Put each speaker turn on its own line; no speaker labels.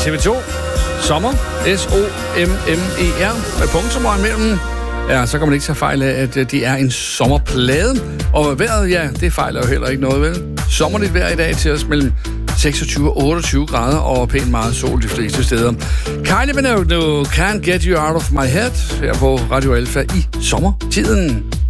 TV2. Sommer. S-O-M-M-E-R. Med punktummer imellem. Ja, så kan man ikke tage fejl af, at det er en sommerplade. Og vejret, ja, det fejler jo heller ikke noget, vel? Sommerligt vejr i dag til os mellem 26 og 28 grader og pænt meget sol de fleste steder. Kylie Minogue nu, Can't Get You Out of My Head her på Radio Alpha i sommertiden.